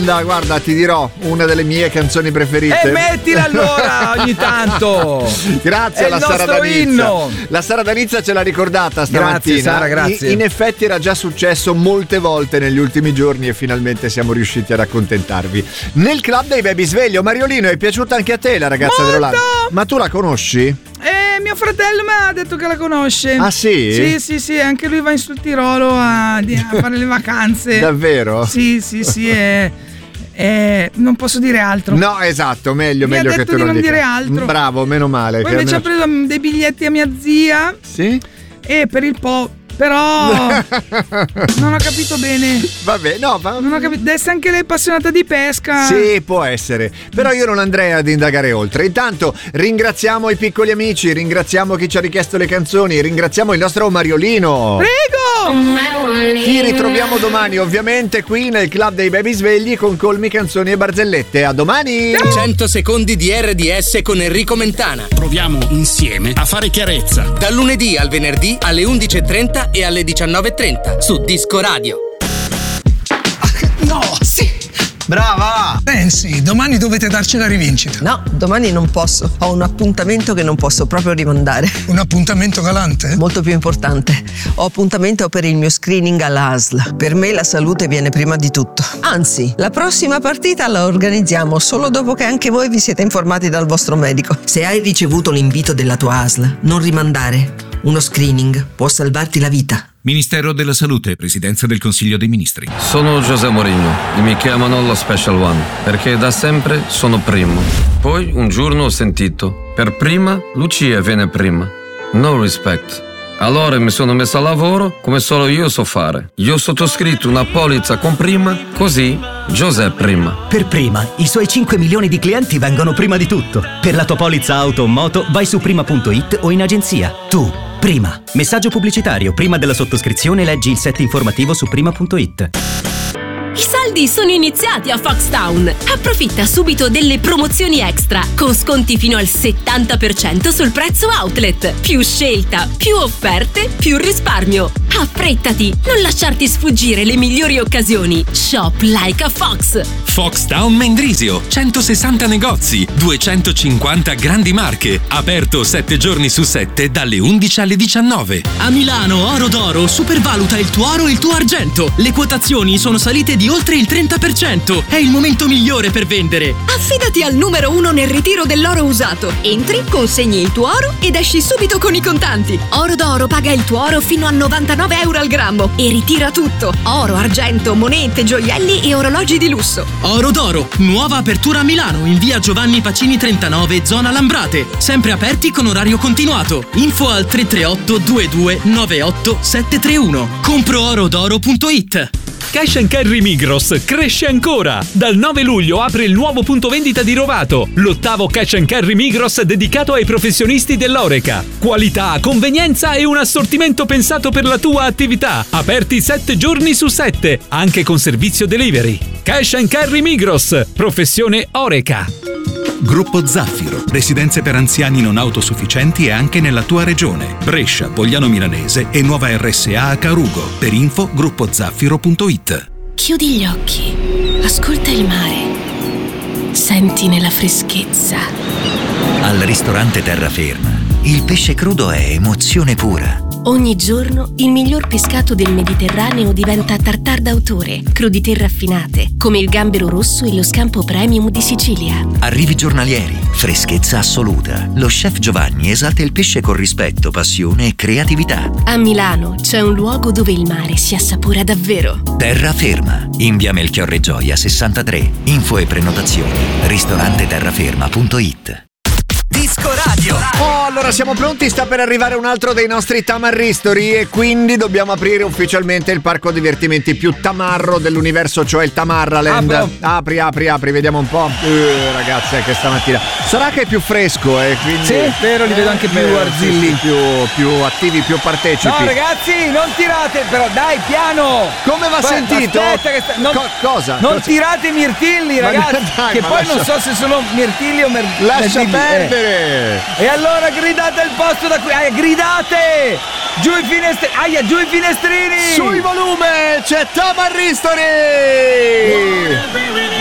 banda, guarda, ti dirò, una delle mie canzoni preferite. E mettila allora ogni tanto. Grazie alla Sara Danizza. La Sara Danizza ce l'ha ricordata stamattina. Grazie Sara, grazie. In effetti era già successo molte volte negli ultimi giorni e finalmente siamo riusciti ad accontentarvi. Nel club dei baby sveglio, Mariolino, è piaciuta anche a te la ragazza dell'Olanda? Ma tu la conosci? Mio fratello mi ha detto che la conosce. Ah sì? Sì, anche lui va in Sul Tirolo a fare le vacanze. Davvero? Sì, non posso dire altro. No, esatto, meglio Mi ha che detto tu di non dire dica. altro. Bravo, meno male. Poi invece ha preso dei biglietti a mia zia. Sì? E per il però non ho capito bene. Vabbè, no, non ho capito. Deve essere anche lei appassionata di pesca. Sì, può essere. Però io non andrei ad indagare oltre. Intanto ringraziamo i piccoli amici, ringraziamo chi ci ha richiesto le canzoni, ringraziamo il nostro Mariolino. Prego! Ti ritroviamo domani, ovviamente, qui nel Club dei Baby Svegli con colmi, canzoni e barzellette. A domani! Ciao. 100 secondi di RDS con Enrico Mentana. Proviamo insieme a fare chiarezza. Dal lunedì al venerdì alle 11:30 e alle 19:30 su Disco Radio. No, sì. Brava! Sì, domani dovete darci la rivincita. No, domani non posso. Ho un appuntamento che non posso proprio rimandare. Un appuntamento galante? Molto più importante. Ho appuntamento per il mio screening alla ASL. Per me la salute viene prima di tutto. Anzi, la prossima partita la organizziamo solo dopo che anche voi vi siete informati dal vostro medico. Se hai ricevuto l'invito della tua ASL, non rimandare. Uno screening può salvarti la vita. Ministero della Salute, Presidenza del Consiglio dei Ministri. Sono José Mourinho e mi chiamano lo Special One perché da sempre sono primo. Poi un giorno ho sentito: per prima Lucia viene prima. No respect. Allora mi sono messo a lavoro come solo io so fare. Io ho sottoscritto una polizza con prima, così José prima. Per prima, i suoi 5 milioni di clienti vengono prima di tutto. Per la tua polizza auto o moto vai su prima.it o in agenzia. Tu, prima. Messaggio pubblicitario. Prima della sottoscrizione leggi il set informativo su prima.it. I saldi sono iniziati a Foxtown. Approfitta subito delle promozioni extra con sconti fino al 70% sul prezzo outlet. Più scelta, più offerte, più risparmio. Affrettati, non lasciarti sfuggire le migliori occasioni. Shop like a Fox. Foxtown Mendrisio, 160 negozi, 250 grandi marche. Aperto 7 giorni su 7 dalle 11 alle 19. A Milano Oro d'Oro supervaluta il tuo oro e il tuo argento. Le quotazioni sono salite di oltre il 30%. È il momento migliore per vendere. Affidati al numero 1 nel ritiro dell'oro usato. Entri, consegni il tuo oro ed esci subito con i contanti. Oro d'Oro paga il tuo oro fino a 99 euro al grammo e ritira tutto. Oro, argento, monete, gioielli e orologi di lusso. Oro d'Oro, nuova apertura a Milano in via Giovanni Pacini 39, zona Lambrate. Sempre aperti con orario continuato. Info al 338 22 98 731. Comproorodoro.it. Cash & Carry Migros cresce ancora! Dal 9 luglio apre il nuovo punto vendita di Rovato, l'8º Cash & Carry Migros dedicato ai professionisti dell'Oreca. Qualità, convenienza e un assortimento pensato per la tua attività. Aperti 7 giorni su 7, anche con servizio delivery. Cash & Carry Migros, professione Oreca. Gruppo Zaffiro, residenze per anziani non autosufficienti e anche nella tua regione. Brescia, Pogliano Milanese e nuova RSA a Carugo. Per info gruppozaffiro.it. Chiudi gli occhi, ascolta il mare, senti nella freschezza. Al ristorante Terraferma, il pesce crudo è emozione pura. Ogni giorno il miglior pescato del Mediterraneo diventa tartar d'autore, crudité raffinate, come il gambero rosso e lo scampo premium di Sicilia. Arrivi giornalieri, freschezza assoluta. Lo chef Giovanni esalta il pesce con rispetto, passione e creatività. A Milano c'è un luogo dove il mare si assapora davvero. Terraferma, in via Melchiorre Gioia 63. Info e prenotazioni ristoranteterraferma.it. Disco Radio. Allora siamo pronti, sta per arrivare un altro dei nostri tamarristori e quindi dobbiamo aprire ufficialmente il parco divertimenti più tamarro dell'universo, cioè il Tamarraland. Apri, vediamo un po'. Ragazzi, che stamattina sarà che è più fresco, quindi sì, vero, li vedo anche più arzilli, più attivi, più partecipi. No ragazzi, non tirate però, dai, piano. Come va sentito? Aspetta che cosa? Non tirate i mirtilli, ragazzi, che poi non so se sono mirtilli o lascia perdere. E allora gridate il posto da qui, gridate! Giù i finestrini! Giù i finestrini! Sul volume c'è Tamarristori!